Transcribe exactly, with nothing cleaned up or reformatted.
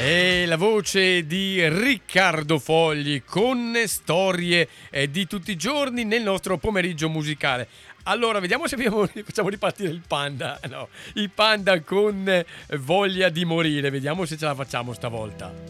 E la voce di Riccardo Fogli con storie eh, di tutti i giorni nel nostro pomeriggio musicale. Allora, vediamo se abbiamo, facciamo ripartire il panda. No, il panda con voglia di morire. Vediamo se ce la facciamo stavolta.